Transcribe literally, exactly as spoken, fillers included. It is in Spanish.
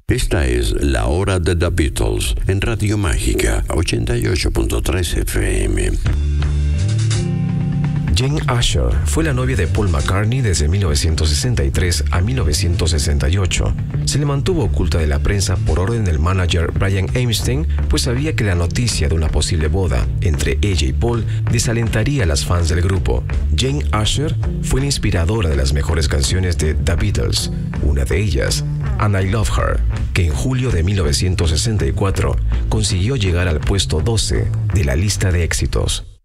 Esta es La Hora de The Beatles en Radio Mágica ochenta y ocho punto tres F M. Jane Asher fue la novia de Paul McCartney desde mil novecientos sesenta y tres a mil novecientos sesenta y ocho. Se le mantuvo oculta de la prensa por orden del manager Brian Epstein, pues sabía que la noticia de una posible boda entre ella y Paul desalentaría a las fans del grupo. Jane Asher fue la inspiradora de las mejores canciones de The Beatles, una de ellas, And I Love Her, que en julio de mil novecientos sesenta y cuatro consiguió llegar al puesto doce de la lista de éxitos.